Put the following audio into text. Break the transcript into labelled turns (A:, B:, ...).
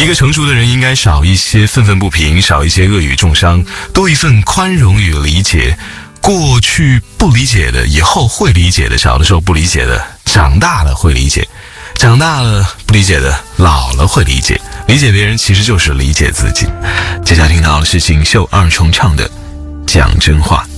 A: 一个成熟的人应该少一些愤愤不平，少一些恶语重伤，多一份宽容与理解。过去不理解的，以后会理解的，小的时候不理解的，长大了会理解，长大了不理解的，老了会理解。理解别人其实就是理解自己。接下来听到的是锦绣二重唱的《讲真话》。